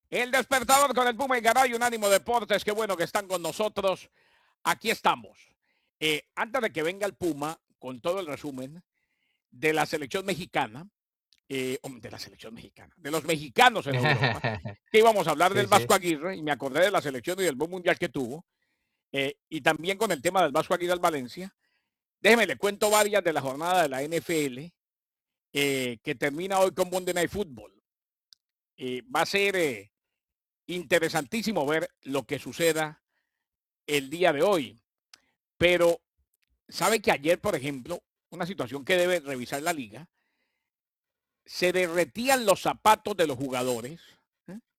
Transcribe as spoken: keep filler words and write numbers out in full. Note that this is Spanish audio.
El despertador con el Puma y Garay, Unánimo Deportes. Qué bueno que están con nosotros. Aquí estamos. Eh, antes de que venga el Puma, con todo el resumen de la selección mexicana, eh, de la selección mexicana, de los mexicanos en Europa, que íbamos a hablar Sí, del sí. Vasco Aguirre, y me acordé de la selección y del buen mundial que tuvo, eh, y también con el tema del Vasco Aguirre al Valencia. Déjeme, le cuento varias de la jornada de la N F L, eh, que termina hoy con Monday Night Football. Eh, va a ser eh, interesantísimo ver lo que suceda el día de hoy. Pero, ¿sabe que ayer, por ejemplo, una situación que debe revisar la liga, se derretían los zapatos de los jugadores, ¿eh?